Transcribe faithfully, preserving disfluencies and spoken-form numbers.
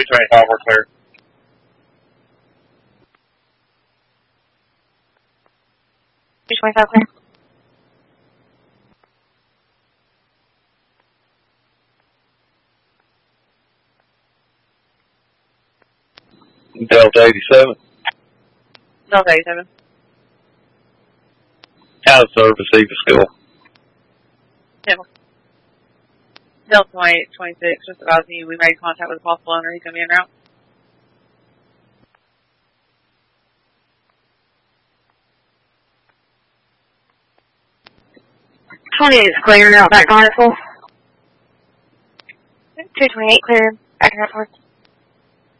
twenty-five, we're clear. two twenty-five clear. Delta eighty-seven. Delta eighty-seven. Out of service, Eva School. Yeah. Delta twenty-eight twenty-six, just advising you, we made contact with a possible owner. He's going to be en route. twenty-eight is clear, now back on it full. two twenty-eight clear, back in that part.